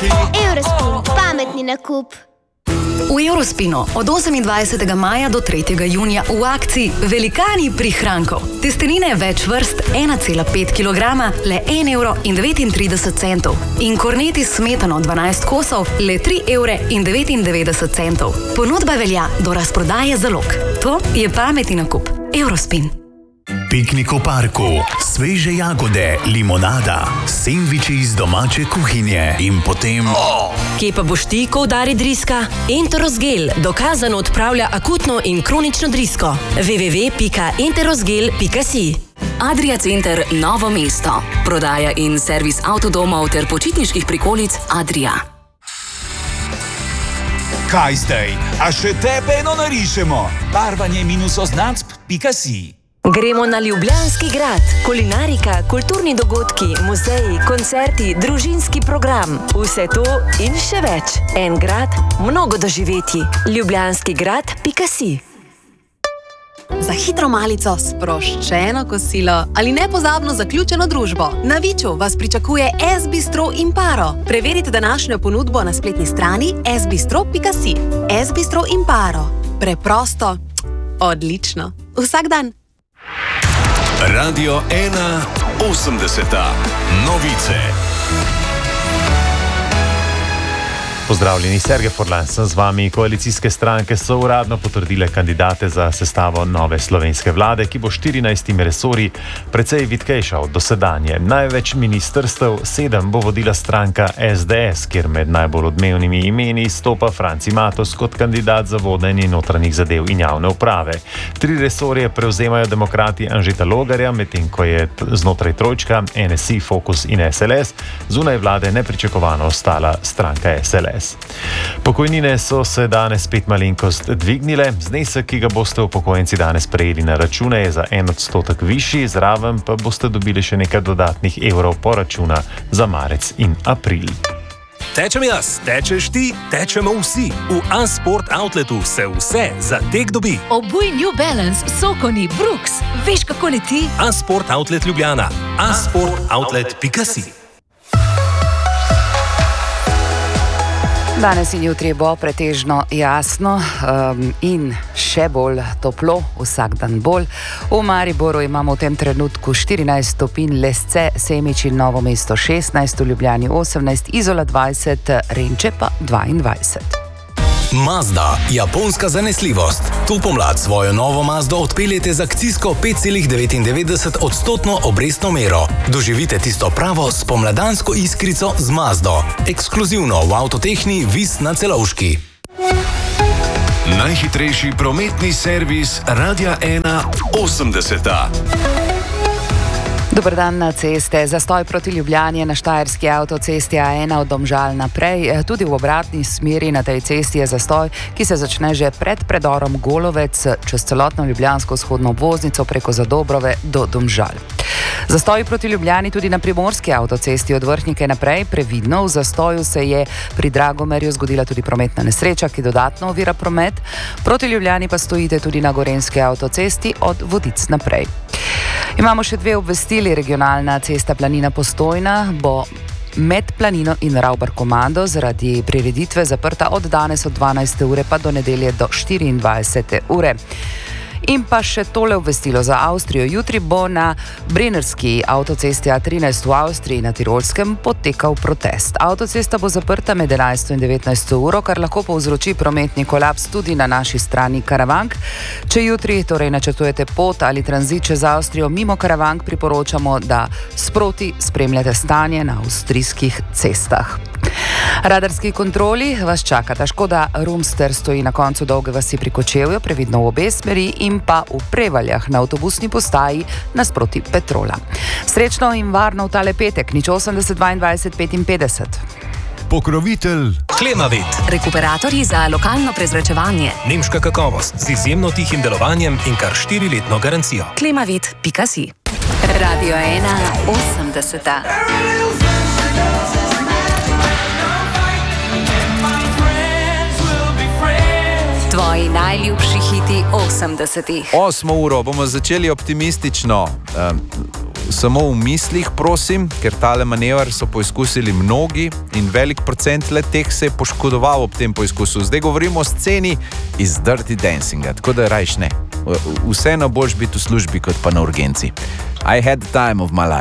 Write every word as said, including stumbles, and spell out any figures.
Eurospin, pametni nakup. V Eurospinu od osemindvajsetega maja do tretjega junija v akciji Velikani prihrankov. Testenine več vrst ena cela pet kilograma, le en evro in devetintrideset centov. In korneti s smetano dvanajst kosov, le tri evre in devetindevetdeset centov. Ponudba velja do razprodaje zalog. To je pametni nakup. Eurospin. Piknik v parku, sveže jagode, limonada, sendviči iz domače kuhinje in potem... Oh. Kje pa boš ti, ko udari driska? Enterosgel dokazano odpravlja akutno in kronično drisko. w w w pika enterosgel pika si. Adria Center Novo mesto. Prodaja in servis avtodomov ter počitniških prikolic Adria. Kaj zdaj? A še tebe eno narišemo? Barvanje minus oznacb pika si. Gremo na Ljubljanski grad. Kulinarika, kulturni dogodki, muzeji, koncerti, družinski program. Vse to in še več. En grad, mnogo doživetij. ljubljanski grad pika si. Za hitro malico, sproščeno kosilo ali nepozabno zaključeno družbo. Na Viču vas pričakuje S-bistro Imparo. Preverite današnjo ponudbo na spletni strani s bistro pika si. S-bistro Imparo. Preprosto, odlično. Vsak dan. Radio ena osemdeseta. Novice. Pozdravljeni, Sergej Forlan sem z vami. Koalicijske stranke so uradno potrdile kandidate za sestavo nove slovenske vlade, ki bo štirinajstim resorji precej vitkejša od dosedanje. Največ ministrstev, sedem, bo vodila stranka es de es, kjer med najbolj odmevnimi imeni stopa Franci Matos kot kandidat za vodenje notranjih zadev in javne uprave. Tri resorje prevzemajo demokrati Anžeta Logarja, medtem ko je znotraj trojčka en es i, Fokus in es el es, zunaj vlade nepričakovano ostala stranka es el es. Pokojnine so se danes spet malenkost dvignile. Znesek, ki ga boste upokojenci danes prejeli na račune, je za en odstotek višji, zraven pa boste dobili še nekaj dodatnih evrov poračuna za marec in april. Tečem jaz, tečeš ti, tečemo vsi. V A-Sport Outletu se vse za tek dobi. Obuj New Balance, Sokoni, Brooks. Veš, kako leti? A-Sport Outlet Ljubljana. a sport outlet pika si. Danes in jutri bo pretežno jasno um, in še bolj toplo, vsak dan bolj. V Mariboru imamo v tem trenutku štirinajst stopinj, Lesce, Semič in Novo mesto šestnajst, v Ljubljani osemnajst, Izola dvajset, Renče pa dvaindvajset. Mazda, japonska zanesljivost. To pomlad svojo novo Mazdo odpeljete z akcijsko pet cela devetindevetdeset odstotno obrestno mero. Doživite tisto pravo spomladansko iskrico z Mazdo. Ekskluzivno v Avtotehni Vis na Celovški. Najhitrejši prometni servis Radia ena osemdeseta. Dober dan na ceste. Zastoj proti Ljubljani na Štajerski avtocesti A ena od Domžal naprej. Tudi v obratni smeri na tej cesti je zastoj, ki se začne že pred predorom Golovec čez celotno ljubljansko vzhodno obvoznico preko Zadobrove do Domžal. Zastoj proti Ljubljani tudi na Primorski avtocesti od Vrhnike naprej. Previdno, v zastoju se je pri Dragomerju zgodila tudi prometna nesreča, ki dodatno ovira promet. Proti Ljubljani pa stojite tudi na Gorenjski avtocesti od Vodic naprej. Imamo še dve obvestili. Regionalna cesta Planina Postojna bo med Planino in Ravbar Komando zaradi prireditve zaprta od danes od dvanajste ure pa do nedelje do štiriindvajsete ure. In pa še tole obvestilo za Avstrijo. Jutri bo na Brennerski avtocesti A trinajst v Avstriji na Tirolskem potekal protest. Avtocesta bo zaprta med enajsto in devetnajsto uro, kar lahko povzroči prometni kolaps tudi na naši strani Karavank. Če jutri torej načrtujete pot ali tranzit čez Avstrijo mimo Karavank, priporočamo, da sproti spremljate stanje na avstrijskih cestah. Radarski kontroli vas čakata. Škoda Rumster stoji na koncu Dolge vasi pri Kočevju, previdno v obe smeri, in pa v Prevaljah na avtobusni postaji nasproti Petrola. Srečno in varno v tale petek, nič osemdeset dvaindvajset petinpetdeset. Pokrovitelj Klemavit. Rekuperatorji za lokalno prezračevanje. Nemška kakovost z izjemno tihim delovanjem in kar štiriletno garancijo. Klemavit pika si. Radio ena osemdeseta. Tvoji najljubši hiti osemdesetih. Osmo uro bomo začeli optimistično. samo v mislih, prosim, ker tale manever so poizkusili mnogi in velik procent le teh se je poškodoval ob tem poizkusu. Zdaj govorimo o sceni iz Dirty Dancinga, tako da rajš ne. Vseeno boš biti v službi kot pa na urgenci. I had the time of my life.